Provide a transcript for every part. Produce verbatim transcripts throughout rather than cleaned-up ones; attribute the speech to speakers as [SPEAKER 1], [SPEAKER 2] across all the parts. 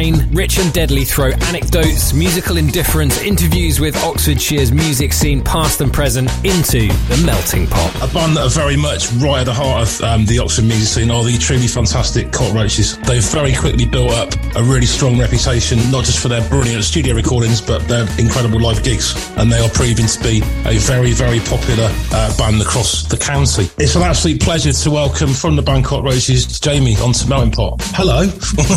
[SPEAKER 1] Wayne, Rich and Deadly throw anecdotes, musical indifference, interviews with Oxfordshire's music scene, past and present, into the melting pot.
[SPEAKER 2] A band that are very much right at the heart of um, the Oxford music scene are the truly fantastic Cockroaches. They've very quickly built up a really strong reputation, not just for their brilliant studio recordings, but their incredible live gigs. And they are proving to be a very, very popular uh, band across the county. It's an absolute pleasure to welcome from the band Cockroaches, Jamie, onto Melting Pot. Hello.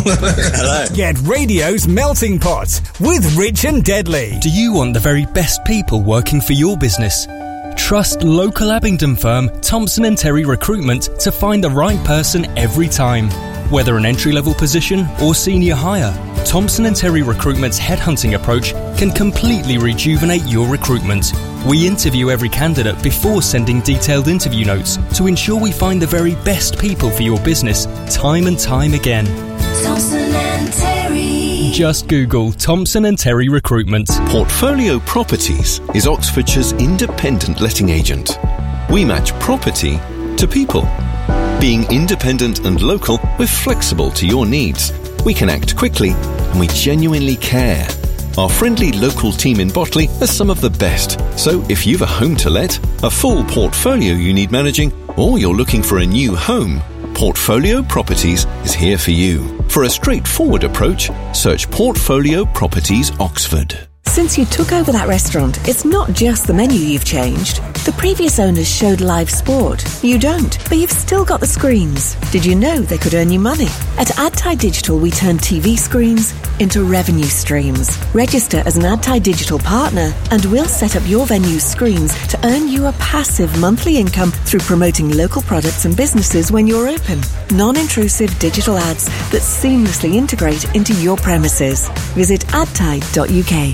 [SPEAKER 3] Hello.
[SPEAKER 4] Get radio's Melting Pot with Rich and Deadly.
[SPEAKER 5] Do you want the very best people working for your business? Trust local Abingdon firm Thompson and Terry Recruitment to find the right person every time. Whether an entry-level position or senior hire, Thompson and Terry Recruitment's headhunting approach can completely rejuvenate your recruitment. We interview every candidate before sending detailed interview notes to ensure we find the very best people for your business time and time again.
[SPEAKER 6] Thompson and Terry.
[SPEAKER 5] Just Google Thompson and Terry Recruitment.
[SPEAKER 7] Portfolio Properties is Oxfordshire's independent letting agent. We match property to people. Being independent and local, we're flexible to your needs. We can act quickly and we genuinely care. Our friendly local team in Botley are some of the best. So if you've a home to let, a full portfolio you need managing, or you're looking for a new home, Portfolio Properties is here for you. For a straightforward approach, search Portfolio Properties Oxford.
[SPEAKER 8] Since you took over that restaurant, it's not just the menu you've changed. The previous owners showed live sport. You don't, but you've still got the screens. Did you know they could earn you money? At AdTi Digital, we turn T V screens into revenue streams. Register as an AdTi Digital partner and we'll set up your venue's screens to earn you a passive monthly income through promoting local products and businesses when you're open. Non-intrusive digital ads that seamlessly integrate into your premises. Visit adti dot U K.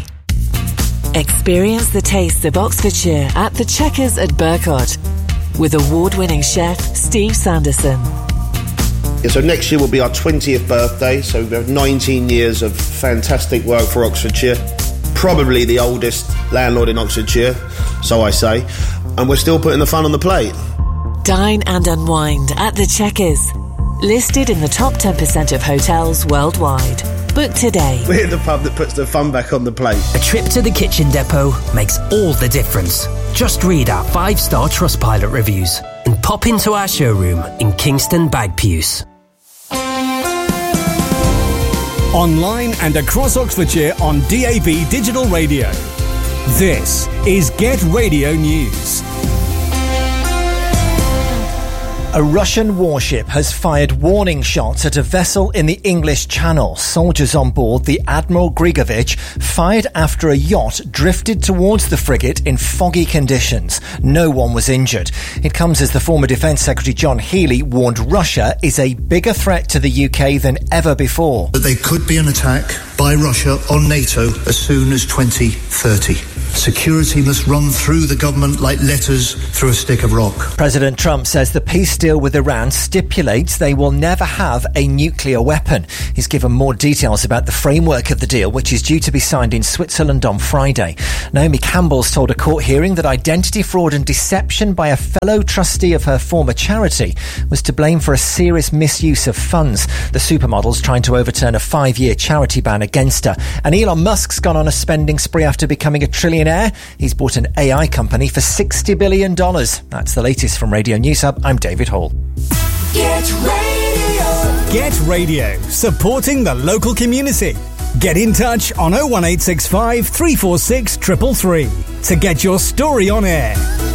[SPEAKER 9] Experience the taste of Oxfordshire at the Checkers at Burcott with award-winning chef Steve Sanderson.
[SPEAKER 10] Yeah, so next year will be our twentieth birthday, so we've had nineteen years of fantastic work for Oxfordshire. Probably the oldest landlord in Oxfordshire, so I say, and we're still putting the fun on the plate.
[SPEAKER 9] Dine and unwind at the Checkers. Listed in the top ten percent of hotels worldwide. Book today.
[SPEAKER 10] We're the pub that puts the fun back on the plate.
[SPEAKER 11] A trip to the Kitchen Depot makes all the difference. Just read our five-star Trustpilot reviews and pop into our showroom in Kingston Bagpuws.
[SPEAKER 4] Online and across Oxfordshire on D A B Digital Radio. This is Get Radio News.
[SPEAKER 12] A Russian warship has fired warning shots at a vessel in the English Channel. Soldiers on board, the Admiral Grigovich, fired after a yacht drifted towards the frigate in foggy conditions. No one was injured. It comes as the former Defence Secretary John Healey warned Russia is a bigger threat to the U K than ever before.
[SPEAKER 13] That there could be an attack by Russia on NATO as soon as twenty thirty. Security must run through the government like letters through a stick of rock.
[SPEAKER 12] President Trump says the peace deal with Iran stipulates they will never have a nuclear weapon. He's given more details about the framework of the deal, which is due to be signed in Switzerland on Friday. Naomi Campbell's told a court hearing that identity fraud and deception by a fellow trustee of her former charity was to blame for a serious misuse of funds. The supermodel's trying to overturn a five-year charity ban against her. And Elon Musk's gone on a spending spree after becoming a trillionaire. He's bought an A I company for sixty billion dollars. That's the latest from Radio News Hub. I'm David Hall.
[SPEAKER 6] Get Radio.
[SPEAKER 4] Get Radio, supporting the local community. Get in touch on oh one eight six five, three four six, three three three to get your story on air.